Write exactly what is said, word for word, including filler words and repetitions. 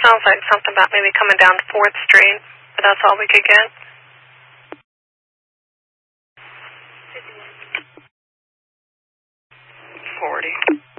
sounds like something about maybe coming down to fourth Street, but that's all we could get. forty.